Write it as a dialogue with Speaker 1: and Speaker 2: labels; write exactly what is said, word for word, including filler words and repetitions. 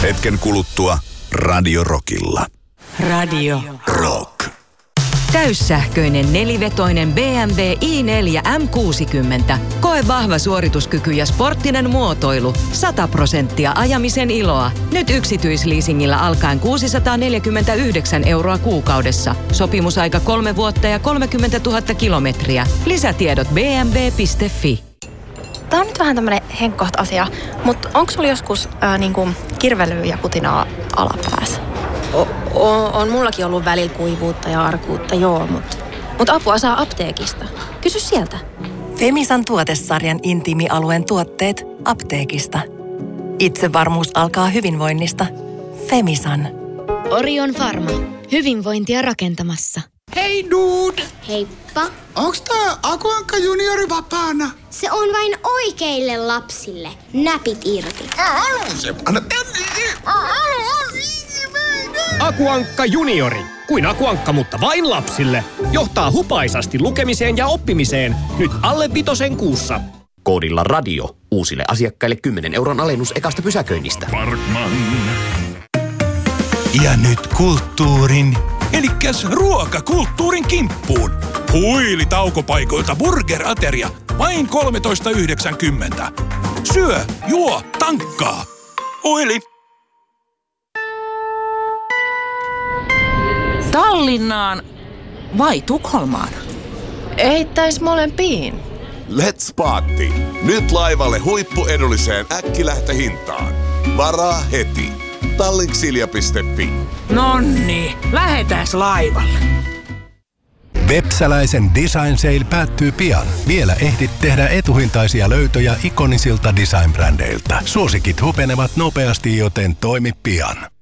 Speaker 1: Hetken kuluttua Radio Rockilla.
Speaker 2: Radio
Speaker 1: Rock.
Speaker 2: Täyssähköinen nelivetoinen B M W i neljä M kuusikymmentä. Koe vahva suorituskyky ja sporttinen muotoilu. sata prosenttia ajamisen iloa. Nyt yksityisleasingillä alkaen kuusisataaneljäkymmentäyhdeksän euroa kuukaudessa. Sopimusaika kolme vuotta ja kolmekymmentätuhatta kilometriä. Lisätiedot b m w piste f i.
Speaker 3: Tää on nyt vähän tämmönen henkkoht asia, mutta onko sulla joskus ää, niinku kirvelyä ja kutinaa alapäässä?
Speaker 4: O- o- on mullakin ollut välillä kuivuutta ja arkuutta, joo, mutta mut apua saa apteekista. Kysy sieltä.
Speaker 5: Femisan tuotesarjan intiimialueen tuotteet apteekista. Itsevarmuus alkaa hyvinvoinnista. Femisan.
Speaker 6: Orion Pharma. Hyvinvointia rakentamassa.
Speaker 7: Hei dude!
Speaker 8: Heippa.
Speaker 7: Onks tää Akuankka juniori vapaana?
Speaker 8: Se on vain oikeille lapsille. Näpit irti.
Speaker 7: Mä haluun se. Anna tänne.
Speaker 9: Akuankka juniori. Kuin Akuankka, mutta vain lapsille. Johtaa hupaisasti lukemiseen ja oppimiseen. Nyt alle vitosen kuussa.
Speaker 10: Koodilla radio. Uusille asiakkaille kymmenen euron alennus ekasta pysäköinnistä.
Speaker 1: Parkman.
Speaker 11: Ja nyt kulttuurin, elikkäs ruokakulttuurin kimppuun. Huili taukopaikoilta burgerateria, vain kolmetoista yhdeksänkymmentä. Syö, juo, tankkaa. Huili.
Speaker 12: Tallinnaan vai Tukholmaan?
Speaker 13: Eittäis molempiin.
Speaker 14: Let's party! Nyt laivalle huippuedulliseen äkkilähtöhintaan. Varaa heti. Tallinksilja piste fi.
Speaker 12: Nonni, lähetäs laivalle.
Speaker 15: Vepsäläisen Design Sale päättyy pian. Vielä ehdit tehdä etuhintaisia löytöjä ikonisilta design-brändeiltä. Suosikit hupenevat nopeasti, joten toimi pian.